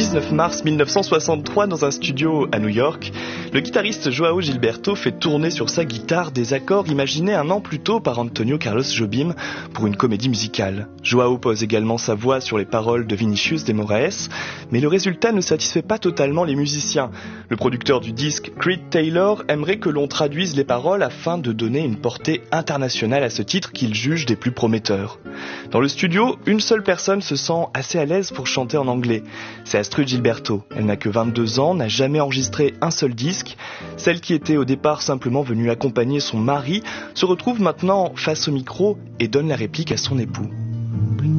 19 mars 1963 dans un studio à New York. Le guitariste Joao Gilberto fait tourner sur sa guitare des accords imaginés un an plus tôt par Antonio Carlos Jobim pour une comédie musicale. Joao pose également sa voix sur les paroles de Vinicius de Moraes, mais le résultat ne satisfait pas totalement les musiciens. Le producteur du disque, Creed Taylor, aimerait que l'on traduise les paroles afin de donner une portée internationale à ce titre qu'il juge des plus prometteurs. Dans le studio, une seule personne se sent assez à l'aise pour chanter en anglais. C'est Astrud Gilberto. Elle n'a que 22 ans, n'a jamais enregistré un seul disque. Celle qui était au départ simplement venue accompagner son mari se retrouve maintenant face au micro et donne la réplique à son époux.